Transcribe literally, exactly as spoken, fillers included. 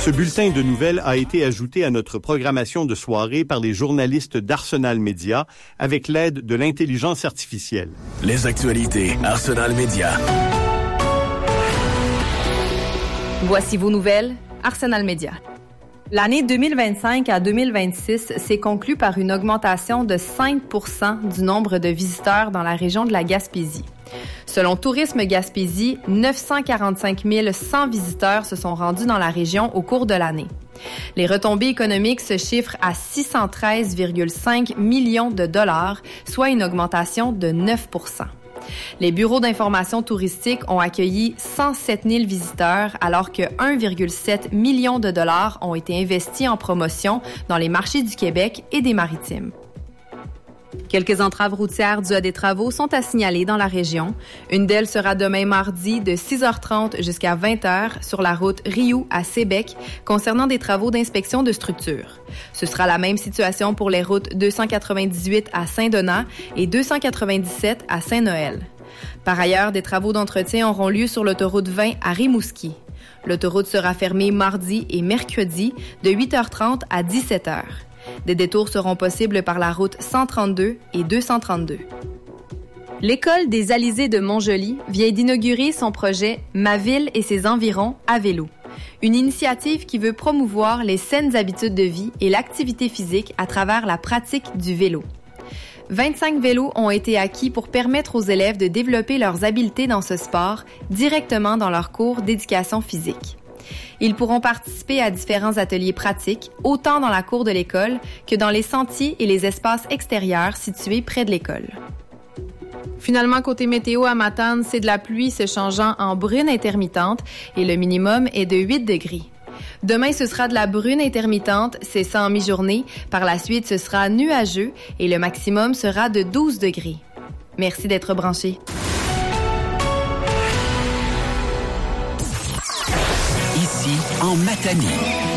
Ce bulletin de nouvelles a été ajouté à notre programmation de soirée par les journalistes d'Arsenal Média avec l'aide de l'intelligence artificielle. Les actualités Arsenal Média. Voici vos nouvelles, Arsenal Média. L'année deux mille vingt-cinq à deux mille vingt-six s'est conclue par une augmentation de cinq pour cent du nombre de visiteurs dans la région de la Gaspésie. Selon Tourisme Gaspésie, neuf cent quarante-cinq mille cent visiteurs se sont rendus dans la région au cours de l'année. Les retombées économiques se chiffrent à six cent treize virgule cinq millions de dollars, soit une augmentation de neuf pour cent. Les bureaux d'information touristique ont accueilli cent sept mille visiteurs alors que un virgule sept million de dollars ont été investis en promotion dans les marchés du Québec et des Maritimes. Quelques entraves routières dues à des travaux sont à signaler dans la région. Une d'elles sera demain mardi de six heures trente jusqu'à vingt heures sur la route Riou à Sébec concernant des travaux d'inspection de structure. Ce sera la même situation pour les routes deux cent quatre-vingt-dix-huit à Saint-Donat et deux cent quatre-vingt-dix-sept à Saint-Noël. Par ailleurs, des travaux d'entretien auront lieu sur l'autoroute vingt à Rimouski. L'autoroute sera fermée mardi et mercredi de huit heures trente à dix-sept heures. Des détours seront possibles par la route cent trente-deux et deux cent trente-deux. L'École des Alizés de Montjoly vient d'inaugurer son projet « Ma ville et ses environs à vélo », une initiative qui veut promouvoir les saines habitudes de vie et l'activité physique à travers la pratique du vélo. vingt-cinq vélos ont été acquis pour permettre aux élèves de développer leurs habiletés dans ce sport directement dans leurs cours d'éducation physique. Ils pourront participer à différents ateliers pratiques, autant dans la cour de l'école que dans les sentiers et les espaces extérieurs situés près de l'école. Finalement, côté météo à Matane, c'est de la pluie se changeant en brune intermittente et le minimum est de huit degrés. Demain, ce sera de la brune intermittente, c'est ça en mi-journée. Par la suite, ce sera nuageux et le maximum sera de douze degrés. Merci d'être branchés. Ici, en Matanie.